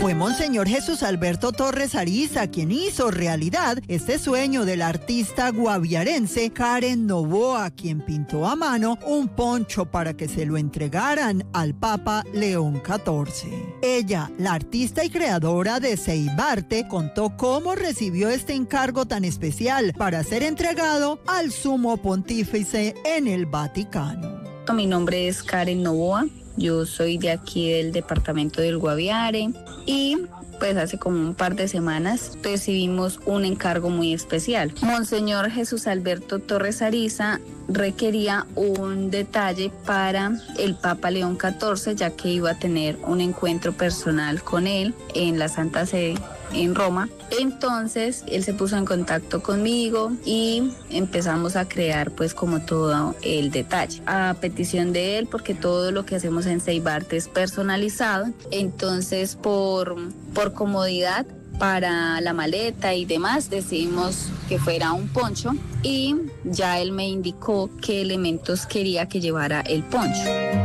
Fue Monseñor Jesús Alberto Torres Ariza quien hizo realidad este sueño del artista guaviarense Karen Novoa, quien pintó a mano un poncho para que se lo entregaran al Papa León XIV. Ella, la artista y creadora de Ceibarte, contó cómo recibió este encargo tan especial para ser entregado al Sumo Pontífice en el Vaticano. Mi nombre es Karen Novoa. Yo soy de aquí del departamento del Guaviare y pues hace como un par de semanas recibimos un encargo muy especial. Monseñor Jesús Alberto Torres Ariza requería un detalle para el Papa León XIV, ya que iba a tener un encuentro personal con él en la Santa Sede en Roma. Entonces él se puso en contacto conmigo y empezamos a crear pues como todo el detalle a petición de él, porque todo lo que hacemos en Ceibarte es personalizado. Entonces por comodidad para la maleta y demás decidimos que fuera un poncho y ya él me indicó qué elementos quería que llevara el poncho.